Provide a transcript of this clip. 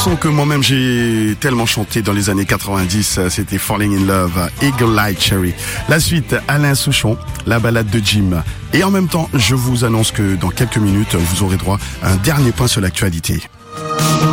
son que moi-même j'ai tellement chanté dans les années 90, c'était Falling in Love, Eagle Eye Cherry. La suite, Alain Souchon, la balade de Jim. Et en même temps, je vous annonce que dans quelques minutes, vous aurez droit à un dernier point sur l'actualité.